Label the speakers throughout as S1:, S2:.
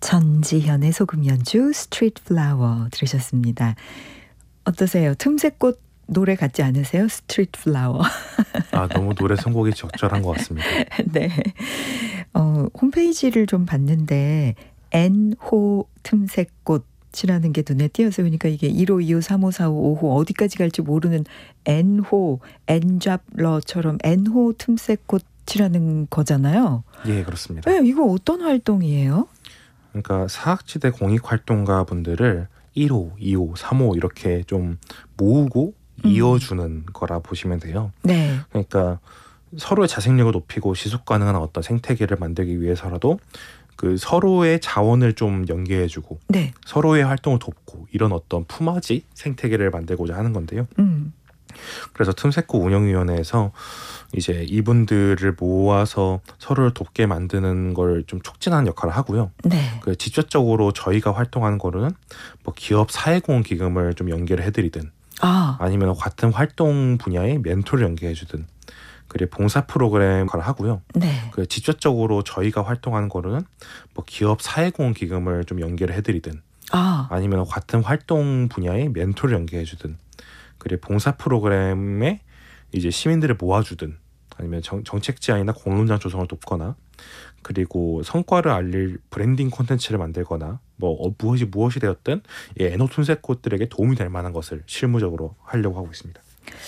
S1: 전지현의 소금 연주 스트리트 플라워 들으셨습니다. 어떠세요? 틈새꽃 노래 같지 않으세요? 스트리트 플라워.
S2: 아, 너무 노래 선곡이 적절한 것 같습니다.
S1: 네. 홈페이지를 좀 봤는데 N호 틈새꽃이라는 게 눈에 띄어서 보니까 이게 1525, 3545, 5호 어디까지 갈지 모르는 N호, N잡러처럼 N호 틈새꽃이라는 거잖아요.
S2: 예, 그렇습니다.
S1: 네, 이거 어떤 활동이에요?
S2: 그러니까 사학지대 공익활동가 분들을 1호, 2호, 3호 이렇게 좀 모으고 이어주는 거라 보시면 돼요.
S1: 네.
S2: 그러니까 서로의 자생력을 높이고 지속 가능한 어떤 생태계를 만들기 위해서라도 그 서로의 자원을 좀 연계해주고
S1: 네.
S2: 서로의 활동을 돕고 이런 어떤 품앗이 생태계를 만들고자 하는 건데요. 그래서 틈새꽃 운영위원회에서 이제 이분들을 모아서 서로를 돕게 만드는 걸 좀 촉진하는 역할을 하고요.
S1: 네.
S2: 그 직접적으로 저희가 활동하는 거로는 뭐 기업 사회공헌 기금을 좀 연계를 해드리든 아니면 같은 활동 분야의 멘토를 연계해주든 그리고 봉사 프로그램 역할을 하고요.
S1: 네.
S2: 그 직접적으로 저희가 활동하는 거로는 뭐 기업 사회공헌 기금을 좀 연계를 해드리든 아니면 같은 활동 분야의 멘토를 연계해주든 그리고 봉사 프로그램에 이제 시민들을 모아주든 아니면 정책 제안이나 공론장 조성을 돕거나 그리고 성과를 알릴 브랜딩 콘텐츠를 만들거나 뭐 무엇이 되었든 이 N호 틈새꽃들에게 도움이 될 만한 것을 실무적으로 하려고 하고 있습니다.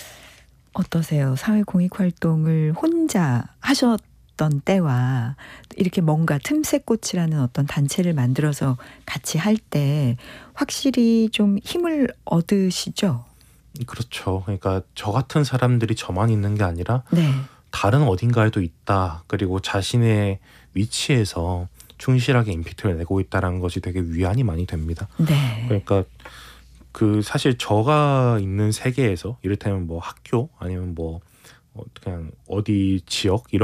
S1: 어떠세요? 사회공익활동을 혼자 하셨던 때와 이렇게 뭔가 틈새꽃이라는 어떤 단체를 만들어서 같이 할 때 확실히 좀 힘을 얻으시죠?
S2: 그렇죠. 그러니까 저 같은 사람들이 저만 있는 게 아니라
S1: 네. 다른
S2: 어딘가에도 있다. 그리고 자신의 위치에서 충실하게 임팩트를 내고 있다는 것이 되게 위안이 많이 됩니다.
S1: 네.
S2: 그러니까 그 사실 저가 있는 세계에서 이를테면 뭐 학교 아니면 뭐 그냥 어디 지역 이런